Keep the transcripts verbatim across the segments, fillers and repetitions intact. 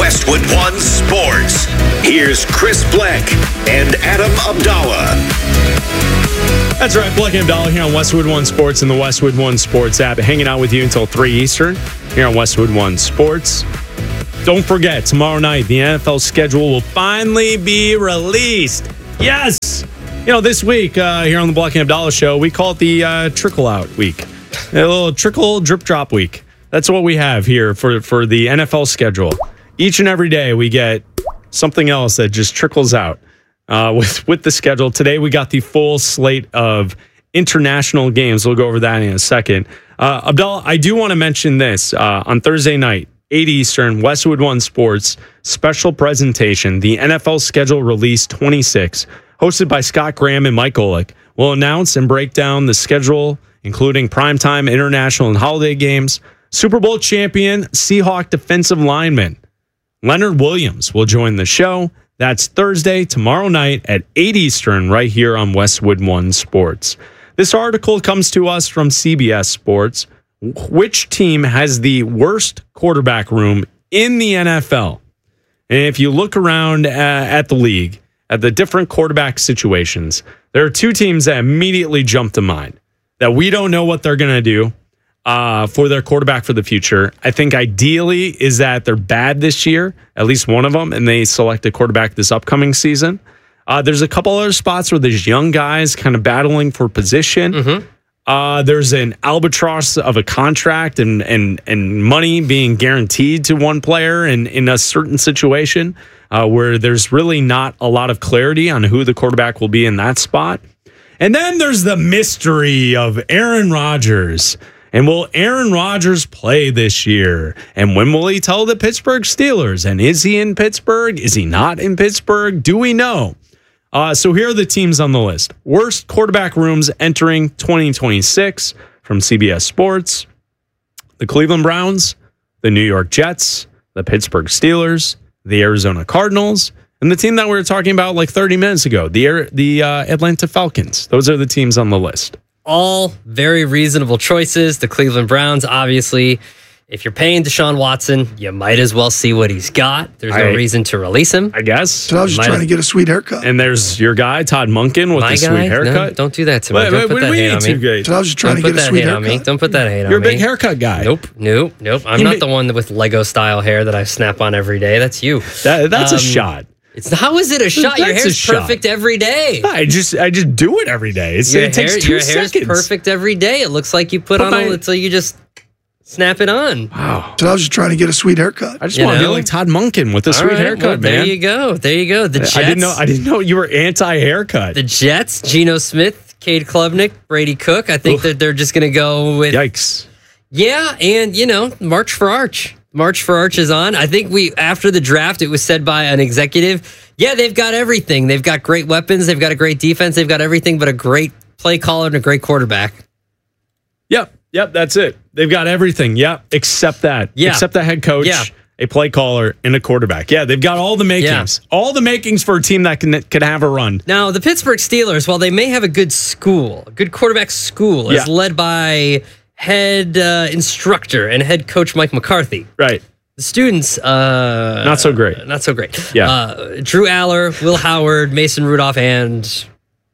Westwood One Sports. Here's Chris Bleck and Adam Abdallah. That's right, Bleck and Abdallah here on Westwood One Sports and the Westwood One Sports app. Hanging out with you until three Eastern here on Westwood One Sports. Don't forget, tomorrow night, the N F L schedule will finally be released. Yes! You know, this week uh, here on the Bleck and Abdallah show, we call it the uh, trickle out week. A little trickle drip drop week. That's what we have here for, for the N F L schedule. Each and every day we get something else that just trickles out uh, with, with the schedule. Today we got the full slate of international games. We'll go over that in a second. Uh, Abdallah, I do want to mention this. Uh, on Thursday night, eight Eastern, Westwood One Sports, special presentation, the N F L schedule release twenty-six, hosted by Scott Graham and Mike Golick, will announce and break down the schedule, including primetime, international, and holiday games. Super Bowl champion, Seahawk defensive lineman Leonard Williams will join the show. That's Thursday, tomorrow night at eight Eastern, right here on Westwood One Sports. This article comes to us from C B S Sports. Which team has the worst quarterback room in the N F L? And if you look around uh, at the league, at the different quarterback situations, there are two teams that immediately jump to mind that we don't know what they're going to do uh, for their quarterback for the future. I think ideally is that they're bad this year, at least one of them, and they select a quarterback this upcoming season. Uh, there's a couple other spots where there's young guys kind of battling for position. Mm-hmm. Uh, there's an albatross of a contract and and and money being guaranteed to one player in, in a certain situation uh, where there's really not a lot of clarity on who the quarterback will be in that spot. And then there's the mystery of Aaron Rodgers. And will Aaron Rodgers play this year? And when will he tell the Pittsburgh Steelers? And is he in Pittsburgh? Is he not in Pittsburgh? Do we know? Uh, so here are the teams on the list. Worst quarterback rooms entering twenty twenty-six from C B S Sports. The Cleveland Browns, the New York Jets, the Pittsburgh Steelers, the Arizona Cardinals, and the team that we were talking about like thirty minutes ago, the, the uh, Atlanta Falcons. Those are the teams on the list. All very reasonable choices. The Cleveland Browns, obviously. If you're paying Deshaun Watson, you might as well see what he's got. There's no I, reason to release him. I guess. So I was just trying to get a sweet haircut. And there's your guy, Todd Monken, with My the guy? sweet haircut. No, don't do that to me. Wait, don't wait, put that hate on me. Great. So I was just trying don't to get a sweet haircut. On me. Don't put that hate You're on me. You're a big haircut guy. Nope, nope, nope. I'm he not ma- the one with Lego-style hair that I snap on every day. That's you. That, that's um, a shot. It's how is it a shot? Your That's hair's perfect every day. I just I just do it every day. It's, Your it takes hair, two your seconds. hair's perfect every day. It looks like you put, put on my, a until you just snap it on. Wow. So I was just trying to get a sweet haircut. I just You want to be know? like Todd Monken with a All sweet right, haircut, well, man. There you go. There you go. The Jets. I didn't know I didn't know you were anti-haircut. The Jets, Geno Smith, Cade Klubnik, Brady Cook. I think Oof. that they're just going to go with Yikes. Yeah, and you know, March for Arch. March for Arch is on. I think we after the draft, it was said by an executive, yeah, they've got everything. They've got great weapons. They've got a great defense. They've got everything but a great play caller and a great quarterback. Yep. Yep. That's it. They've got everything. Yep. Except that. Yeah. Except the head coach, yeah. a play caller, and a quarterback. Yeah. They've got all the makings. Yeah. All the makings for a team that can, can have a run. Now, the Pittsburgh Steelers, while they may have a good school, a good quarterback school, is yeah. led by head uh, instructor and head coach Mike McCarthy. Right. The students, uh, not so great. Not so great. Yeah. Uh, Drew Aller, Will Howard, Mason Rudolph, and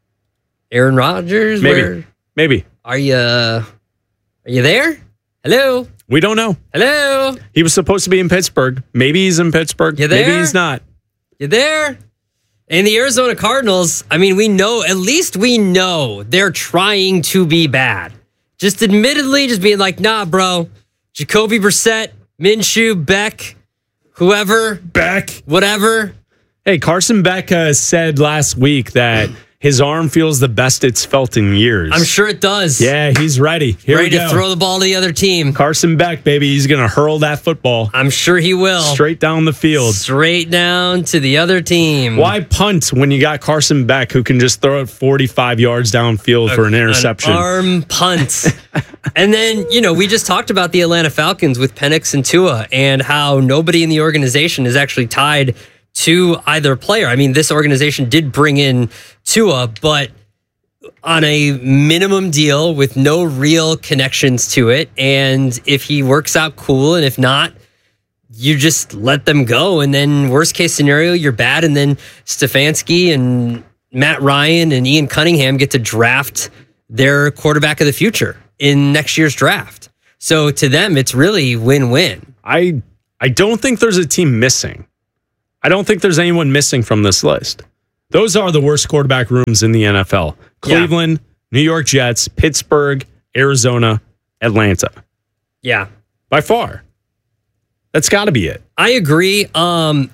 Aaron Rodgers. Maybe. Where Maybe. Are you? Are you there? Hello. We don't know. Hello. He was supposed to be in Pittsburgh. Maybe he's in Pittsburgh. You there? Maybe he's not. You there? And the Arizona Cardinals. I mean, we know. At least we know they're trying to be bad. Just admittedly, just being like, nah, bro. Jacoby Brissett, Minshew, Beck, whoever. Beck. Whatever. Hey, Carson Beck uh, said last week that his arm feels the best it's felt in years. I'm sure it does. Yeah, he's ready. Here ready we go. to throw the ball to the other team. Carson Beck, baby. He's going to hurl that football. I'm sure he will. Straight down the field. Straight down to the other team. Why punt when you got Carson Beck who can just throw it forty-five yards downfield a, for an interception? An arm punt. And then, you know, we just talked about the Atlanta Falcons with Penix and Tua and how nobody in the organization is actually tied to either player. I mean, this organization did bring in Tua, but on a minimum deal with no real connections to it. And if he works out, cool. And if not, you just let them go. And then worst case scenario, you're bad. And then Stefanski and Matt Ryan and Ian Cunningham get to draft their quarterback of the future in next year's draft. So to them, it's really win-win. I I don't think there's a team missing. I don't think there's anyone missing from this list. Those are the worst quarterback rooms in the N F L. Cleveland, yeah. New York Jets, Pittsburgh, Arizona, Atlanta. Yeah. By far. That's got to be it. I agree. Um,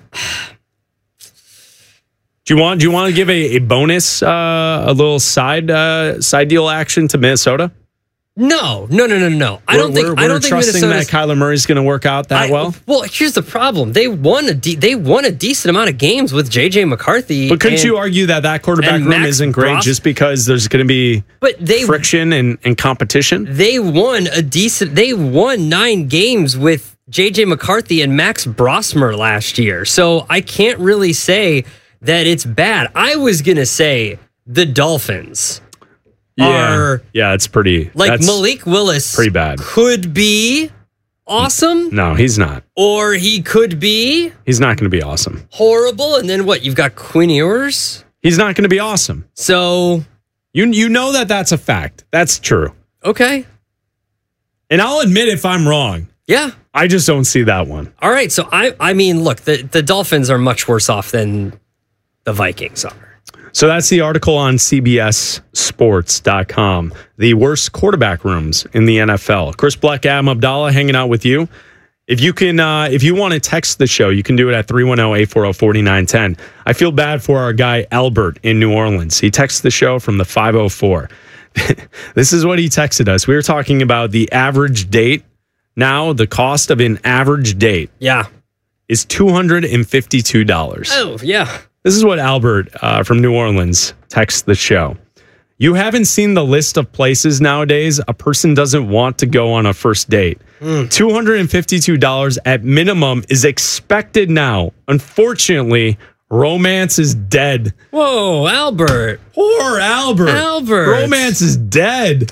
do you want do you want to give a, a bonus, uh, a little side uh, side deal action to Minnesota? No, no, no, no, no. I we're, don't think. We're, I don't we're think trusting Minnesota's, that Kyler Murray's going to work out that I, well. Well, here's the problem: they won a de- they won a decent amount of games with J J McCarthy. But couldn't and, you argue that that quarterback room Max isn't great Bros- just because there's going to be but they, friction and, and competition? They won a decent. They won nine games with J J McCarthy and Max Brosmer last year. So I can't really say that it's bad. I was gonna say the Dolphins. Yeah, are, yeah, it's pretty. Like that's Malik Willis, pretty bad. Could be awesome. No, he's not. Or he could be. He's not going to be awesome. Horrible. And then what? You've got Quinn Ewers. He's not going to be awesome. So you you know that that's a fact. That's true. Okay. And I'll admit if I'm wrong. Yeah. I just don't see that one. All right. So I I mean, look, the the Dolphins are much worse off than the Vikings are. So that's the article on C B S Sports dot com. The worst quarterback rooms in the N F L. Chris Black, Adam Abdallah hanging out with you. If you can, uh, if you want to text the show, you can do it at three one zero, eight four zero, four nine one zero. I feel bad for our guy Albert in New Orleans. He texts the show from the five oh four. This is what he texted us. We were talking about the average date. Now, the cost of an average date yeah. is two hundred fifty-two dollars. Oh, yeah. This is what Albert uh, from New Orleans texts the show. You haven't seen the list of places nowadays a person doesn't want to go on a first date. Mm. two hundred fifty-two dollars at minimum is expected now. Unfortunately, romance is dead. Whoa, Albert. Poor Albert. Albert. Romance is dead.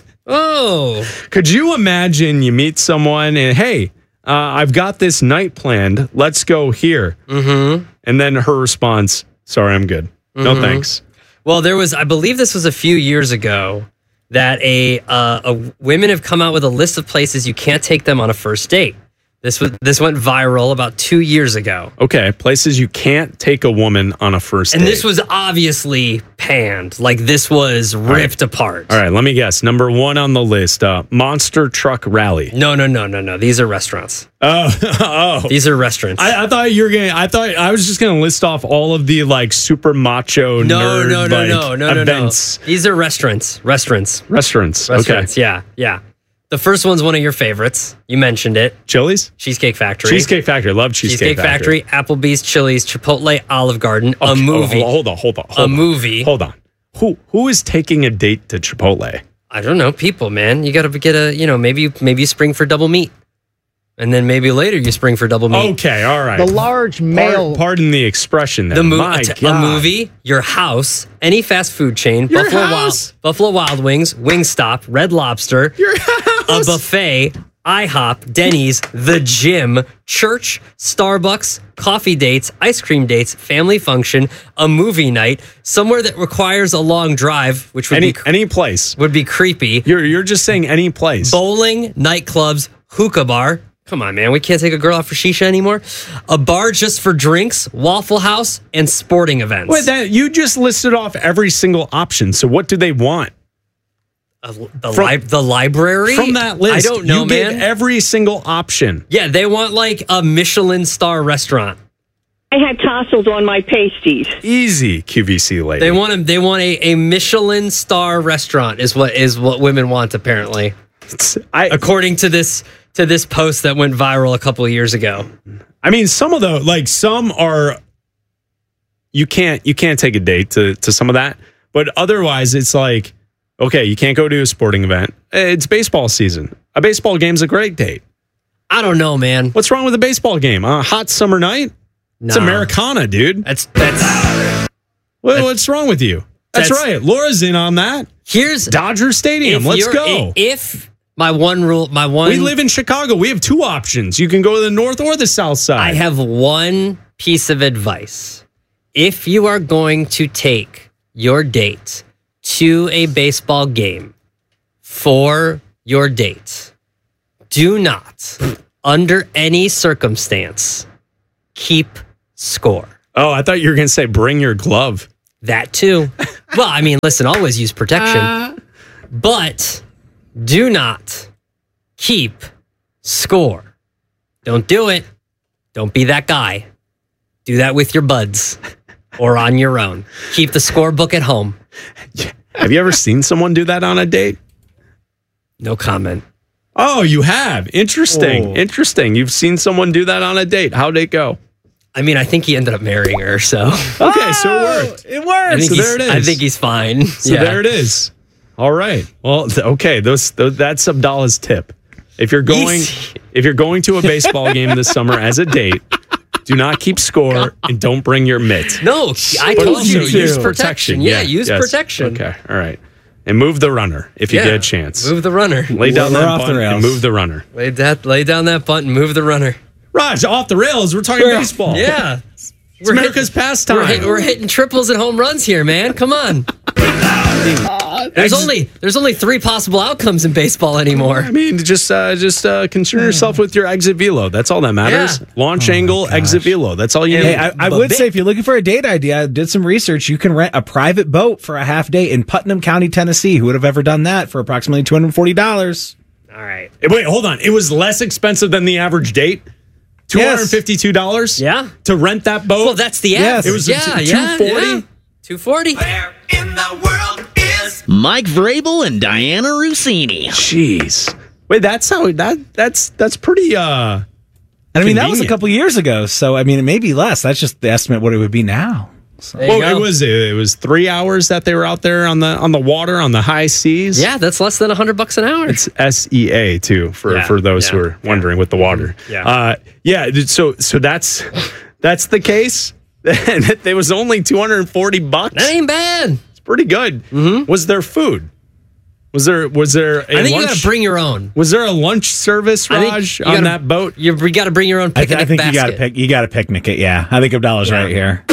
Oh. Could you imagine you meet someone and, hey, uh, I've got this night planned. Let's go here. Mm-hmm. And then her response, sorry, I'm good. No mm-hmm. thanks. Well, there was, I believe this was a few years ago that a, uh, a women have come out with a list of places you can't take them on a first date. This was this went viral about two years ago. Okay, places you can't take a woman on a first and date. And this was obviously panned. Like this was ripped All right. apart. All right, let me guess. Number one on the list, uh, Monster Truck Rally. No, no, no, no, no. These are restaurants. Oh, oh. These are restaurants. I, I thought you were gonna. I thought I was just gonna list off all of the like super macho no, nerd no, no, like, no, no, events. No, no. These are restaurants. Restaurants. Restaurants. Restaurants. Okay. Yeah, yeah. The first one's one of your favorites. You mentioned it. Chili's? Cheesecake Factory. Cheesecake Factory. Love Cheesecake, Cheesecake Factory. Factory, Applebee's, Chili's, Chipotle, Olive Garden. Okay. A movie. Oh, hold on, hold on. Hold a on. movie. Hold on. Who who is taking a date to Chipotle? I don't know. People, man. You got to get a, you know, maybe maybe you spring for double meat. And then maybe later you spring for double meat. Okay, all right. The large male. Pardon, pardon the expression there. The mo- My a, t- God. a movie, your house, any fast food chain, Your Buffalo house. Wild Buffalo Wild Wings, Wingstop, Red Lobster, Your house. a buffet, IHOP, Denny's, the gym, church, Starbucks, coffee dates, ice cream dates, family function, a movie night, somewhere that requires a long drive, which would any be any place. would be creepy. You're you're just saying any place. Bowling, nightclubs, hookah bar. Come on, man. We can't take a girl out for shisha anymore. A bar just for drinks, Waffle House, and sporting events. Wait, that you just listed off every single option. So what do they want? Uh, the, From- li- the library? From that list, I don't know, you man. gave every single option. Yeah, they want like a Michelin star restaurant. I had tassels on my pasties. Easy, Q V C lady. They want a, they want a, a Michelin star restaurant is what is what women want apparently. I, According to this to this post that went viral a couple of years ago. I mean, some of the like some are you can't you can't take a date to to some of that, but otherwise it's like okay, you can't go to a sporting event. It's baseball season. A baseball game's a great date. I don't know, man. What's wrong with a baseball game? A hot summer night? It's No. Americana, dude. That's that's What, what's wrong with you? That's, That's- right. Laura's in on that. here's Dodger Stadium. if Let's you're- go. If My one rule, my one. We live in Chicago. We have two options. You can go to the north or the south side. I have one piece of advice. If you are going to take your date to a baseball game for your date, do not, under any circumstance, keep score. Oh, I thought you were going to say bring your glove. That too. Well, I mean, listen, always use protection. Uh, but do not keep score. Don't do it. Don't be that guy. Do that with your buds or on your own. Keep the scorebook at home. Have you ever seen someone do that on a date? No comment. Oh, you have. Interesting. Oh. Interesting. You've seen someone do that on a date. How'd it go? I mean, I think he ended up marrying her, so. Okay, so it worked. It I worked. think So he's- there it is. I think he's fine. So Yeah. there it is. All right. Well, th- okay. Those, those that's Abdallah's tip. If you're going, Easy. if you're going to a baseball game this summer as a date, do not keep score and don't bring your mitt. No, I But told also you, use use protection. protection. Yeah, Yeah, use yes. protection. Okay. All right. And move the runner if you Yeah. get a chance. Move the runner. Lay down We're that off the bunt and rails. move the runner. Lay, that, lay down that bunt and move the runner. Raj, off the rails. We're talking baseball. Yeah. It's America's pastime. We're, hit, we're hitting triples and home runs here, man. Come on. There's only there's only three possible outcomes in baseball anymore. I mean, just uh, just uh, concern yourself with your exit velo. That's all that matters. Yeah. Launch angle, exit velo. That's all you Hey, need. I, I But would big- say if you're looking for a date idea, I did some research. You can rent a private boat for a half day in Putnam County, Tennessee. Who would have ever done that for approximately two hundred forty dollars? All right. Eh, Wait, hold on. It was less expensive than the average date. Two hundred fifty-two dollars. Yeah. To rent that boat. Well, that's the Yes. average. It was yeah, two- yeah, 240? yeah. two forty. Where in the world is Mike Vrabel and Diana Rossini. Jeez. Wait, that's how that that's that's pretty. uh And I mean, that was a Convenient. couple years ago. So, I mean, it may be less. That's just the estimate what it would be now. There you Well, go. it was it was three hours that they were out there on the on the water on the high seas. Yeah, that's less than one hundred bucks an hour. It's S E A too for Yeah, for those who yeah, are wondering with the water. Yeah. uh, yeah. So so that's that's the case. There was only two hundred and forty bucks. that ain't bad. It's pretty good. Mm-hmm. Was there food? Was there was there a I think you lunch? got to bring your own. was there a lunch service, I think Raj, you on gotta- that boat? You, you got to bring your own I, picnic th- I think basket. you got to pick. You got to picnic it. Yeah, I think Abdallah's Yeah. right here.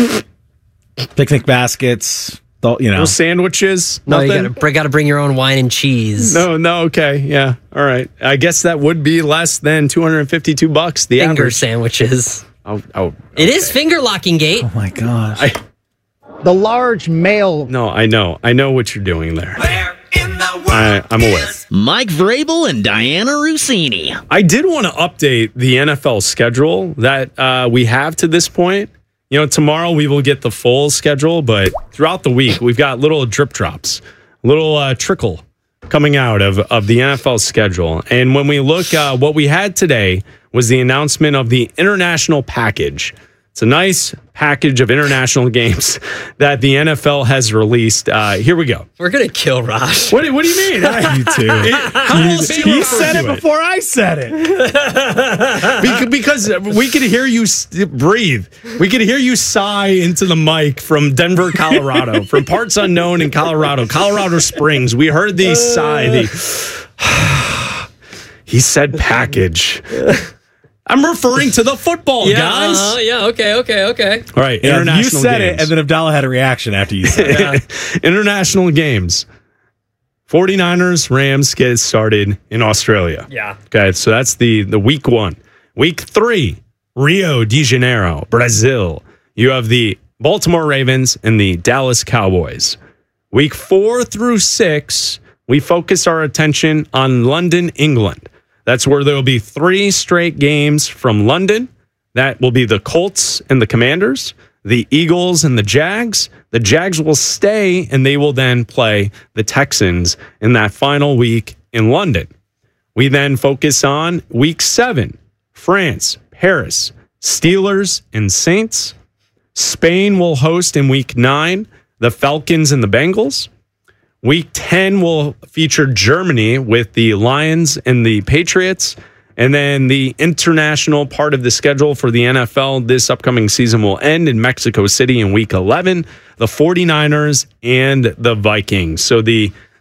Picnic baskets. th- You know, No sandwiches. No, you Nothing. got to got to bring your own wine and cheese. No, no, okay, yeah, all right. I guess that would be less than two hundred and fifty-two bucks. The Finger average. sandwiches. Oh, oh, It is finger locking gate. oh my gosh. I, The large male. no, I know, I know what you're doing there. where in the world I, I'm aware. is Mike Vrabel and Diana Rossini. I did want to update the N F L schedule that uh, we have to this point. You know, tomorrow we will get the full schedule, but throughout the week we've got little drip drops, little uh, trickle coming out of, of the N F L schedule. And when we look, uh, what we had today was the announcement of the international package. It's a nice package of international games that the N F L has released. Uh, here we go. We're going to kill Raj. What, what do you mean? you too. How else do you He refer said to it before I said it. Beca- because we could hear you s- breathe. We could hear you sigh into the mic from Denver, Colorado, from parts unknown in Colorado, Colorado Springs. We heard the sigh. The he said package. I'm referring to the football, Yeah, guys. uh-huh, yeah, okay, okay, okay. All right, Yeah, international you said games. it, and then Abdallah had a reaction after you said it. International games. 49ers, Rams get started in Australia. Yeah. Okay, so that's the, the week one. Week three, Rio de Janeiro, Brazil. You have the Baltimore Ravens and the Dallas Cowboys. Week four through six, we focus our attention on London, England. That's where there will be three straight games from London. That will be the Colts and the Commanders, the Eagles and the Jags. The Jags will stay, and they will then play the Texans in that final week in London. We then focus on week seven, France, Paris, Steelers, and Saints. Spain will host in week nine, the Falcons and the Bengals. Week ten will feature Germany with the Lions and the Patriots. And then the international part of the schedule for the N F L this upcoming season will end in Mexico City in week eleven, the 49ers and the Vikings. So the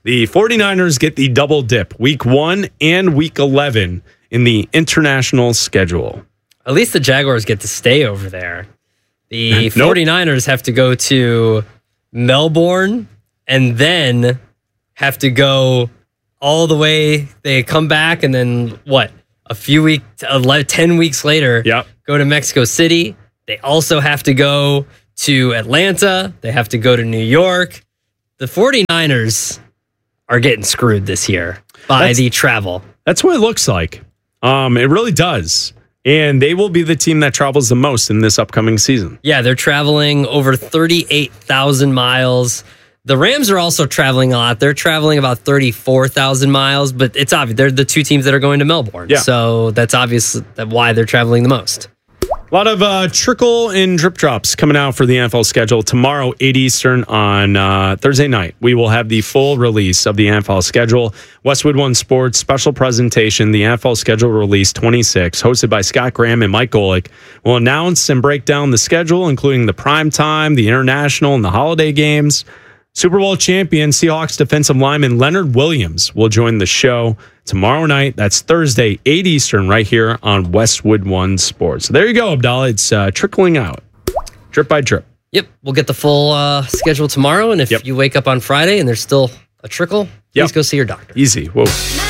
The 49ers get the double dip, week one and week eleven in the international schedule. At least the Jaguars get to stay over there. The Nope. 49ers have to go to Melbourne and then have to go all the way. They come back and then what? A few weeks, ten weeks later, Yep. go to Mexico City. They also have to go to Atlanta. They have to go to New York. The 49ers are getting screwed this year by That's- the travel. That's what it looks like. Um, it really does. And they will be the team that travels the most in this upcoming season. Yeah, they're traveling over thirty-eight thousand miles. The Rams are also traveling a lot. They're traveling about thirty-four thousand miles, but it's obvious. They're the two teams that are going to Melbourne. Yeah. So that's obvious that why they're traveling the most. A lot of uh, trickle and drip drops coming out for the N F L schedule. Tomorrow, eight Eastern on uh, Thursday night, we will have the full release of the N F L schedule. Westwood One Sports special presentation, the N F L schedule release twenty-six, hosted by Scott Graham and Mike Golick, will announce and break down the schedule, including the prime time, the international, and the holiday games. Super Bowl champion Seahawks defensive lineman Leonard Williams will join the show tomorrow night. That's Thursday, eight Eastern, right here on Westwood One Sports. So there you go, Abdallah. It's uh, trickling out, drip by drip. Yep, we'll get the full uh, schedule tomorrow. And if Yep. you wake up on Friday and there's still a trickle, please Yep. go see your doctor. Easy. Whoa.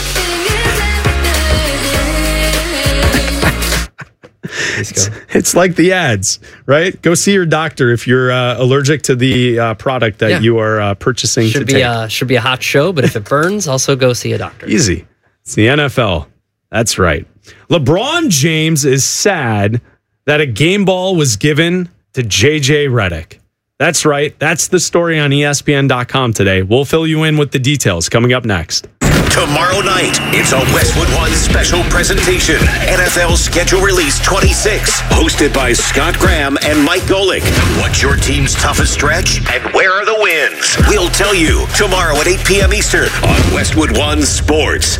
Please go. It's like the ads, right? Go see your doctor if you're uh, allergic to the uh, product that Yeah. you are uh, purchasing Should to be take. a should be a hot show, but if it burns, also go see a doctor. Easy. It's the N F L. That's right. LeBron James is sad that a game ball was given to J J Redick. That's right. That's the story on E S P N dot com today. We'll fill you in with the details coming up next. Tomorrow night, it's a Westwood One special presentation. N F L Schedule Release twenty-six, hosted by Scott Graham and Mike Golick. What's your team's toughest stretch and where are the wins? We'll tell you tomorrow at eight p.m. Eastern on Westwood One Sports.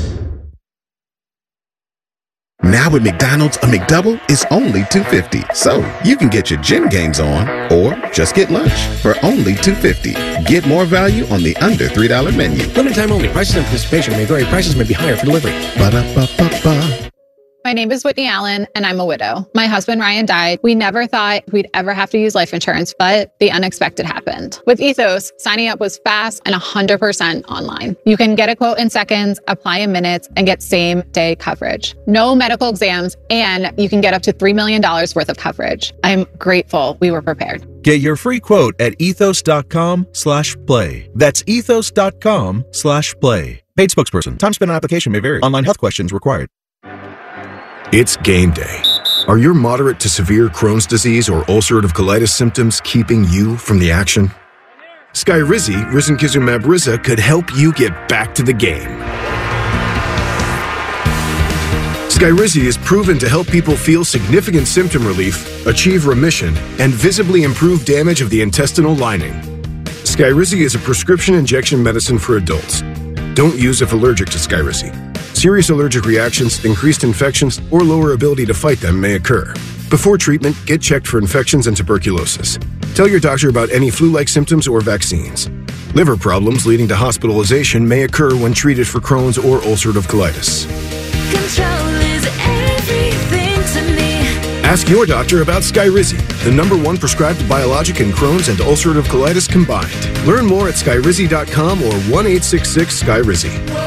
Now at McDonald's, a McDouble is only two dollars and fifty cents. So you can get your gym gains on or just get lunch for only two dollars and fifty cents. Get more value on the under three dollar menu. Limited time only. Prices and participation may vary. Prices may be higher for delivery. Ba-da-ba-ba-ba. My name is Whitney Allen, and I'm a widow. My husband, Ryan, died. We never thought we'd ever have to use life insurance, but the unexpected happened. With Ethos, signing up was fast and one hundred percent online. You can get a quote in seconds, apply in minutes, and get same-day coverage. No medical exams, and you can get up to three million dollars worth of coverage. I'm grateful we were prepared. Get your free quote at ethos.com slash play. That's ethos.com slash play. Paid spokesperson. Time spent on application may vary. Online health questions required. It's game day. Are your moderate to severe Crohn's disease or ulcerative colitis symptoms keeping you from the action? Skyrizi, risankizumab Riza, could help you get back to the game. Skyrizi is proven to help people feel significant symptom relief, achieve remission, and visibly improve damage of the intestinal lining. Skyrizi is a prescription injection medicine for adults. Don't use if allergic to Skyrizi. Serious allergic reactions, increased infections, or lower ability to fight them may occur. Before treatment, get checked for infections and tuberculosis. Tell your doctor about any flu-like symptoms or vaccines. Liver problems leading to hospitalization may occur when treated for Crohn's or ulcerative colitis. Control is everything to me. Ask your doctor about Skyrizi, the number one prescribed biologic in Crohn's and ulcerative colitis combined. Learn more at skyrizi dot com or one eight six six Skyrizi.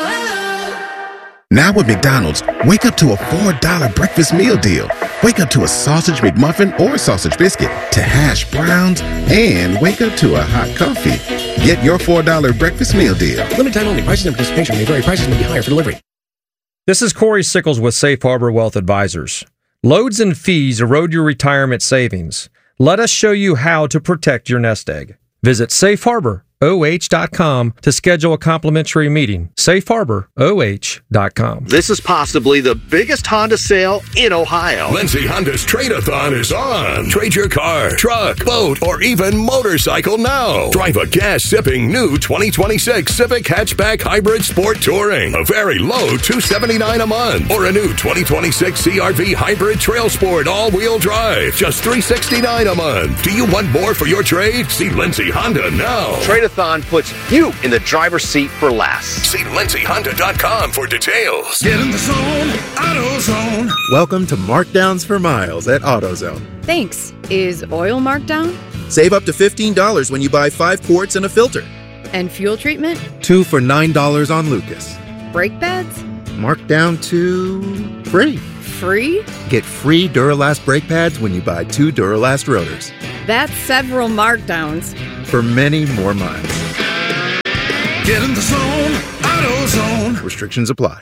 Now at McDonald's, wake up to a four dollar breakfast meal deal. Wake up to a sausage McMuffin or sausage biscuit, to hash browns, and wake up to a hot coffee. Get your four dollar breakfast meal deal. Limited time only. Prices and participation may vary. Prices may be higher for delivery. This is Corey Sickles with Safe Harbor Wealth Advisors. Loads and fees erode your retirement savings. Let us show you how to protect your nest egg. Visit safe harbor O H dot com to schedule a complimentary meeting. safe harbor O H dot com. This is possibly the biggest Honda sale in Ohio. Lindsay Honda's Trade-A-Thon is on. Trade your car, truck, boat, or even motorcycle now. Drive a gas-sipping new twenty twenty-six Civic Hatchback Hybrid Sport Touring. A very low two hundred seventy-nine dollars a month. Or a new twenty twenty-six C R V Hybrid Trail Sport all-wheel drive. Just three hundred sixty-nine dollars a month. Do you want more for your trade? See Lindsay Honda now. Trade Toyotathon puts you in the driver's seat for last. See Lindsay Honda dot com for details. Get in the zone, AutoZone. Welcome to Markdowns for Miles at AutoZone. Thanks. Is oil marked down? Save up to fifteen dollars when you buy five quarts and a filter. And fuel treatment? Two for nine dollars on Lucas. Brake pads? Marked down to free. Free? Get free Duralast brake pads when you buy two Duralast rotors. That's several markdowns. For many more miles. Get in the zone, AutoZone. Restrictions apply.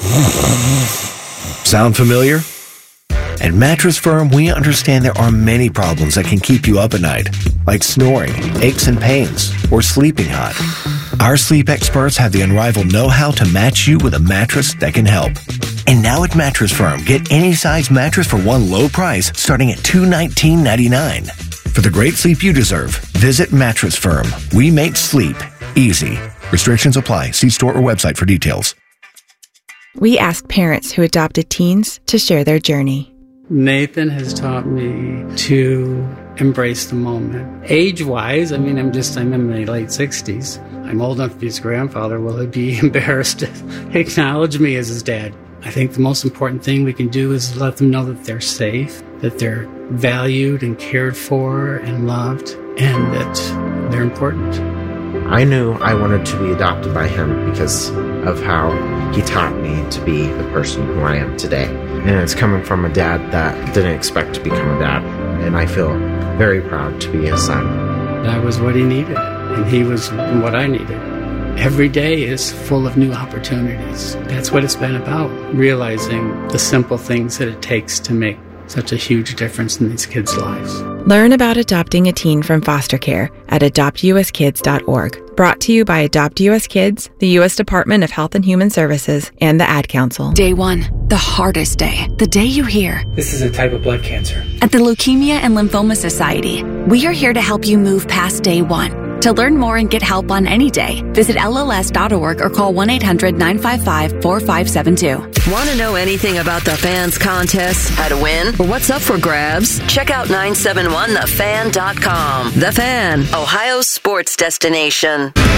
Sound familiar? At Mattress Firm, we understand there are many problems that can keep you up at night, like snoring, aches and pains, or sleeping hot. Our sleep experts have the unrivaled know-how to match you with a mattress that can help. And now at Mattress Firm, get any size mattress for one low price starting at two hundred nineteen dollars and ninety-nine cents. For the great sleep you deserve, visit Mattress Firm. We make sleep easy. Restrictions apply. See store or website for details. We ask parents who adopted teens to share their journey. Nathan has taught me to embrace the moment. Age-wise, I mean, I'm just, I'm in my late sixties. I'm old enough to be his grandfather. Will he be embarrassed to acknowledge me as his dad? I think the most important thing we can do is let them know that they're safe, that they're valued and cared for and loved, and that they're important. I knew I wanted to be adopted by him because of how he taught me to be the person who I am today. And it's coming from a dad that didn't expect to become a dad. And I feel very proud to be his son. I was what he needed, and he was what I needed. Every day is full of new opportunities. That's what it's been about, realizing the simple things that it takes to make such a huge difference in these kids' lives. Learn about adopting a teen from foster care at adopt u s kids dot org. Brought to you by Adopt U S Kids, the U S Department of Health and Human Services, and the Ad Council. Day one, the hardest day. The day you hear, "This is a type of blood cancer." At the Leukemia and Lymphoma Society, we are here to help you move past day one. To learn more and get help on any day, visit L L S dot org or call one eight hundred nine five five four five seven two. Want to know anything about the Fans contest, how to win, or what's up for grabs? Check out nine seven one the fan dot com. The Fan, Ohio's sports destination.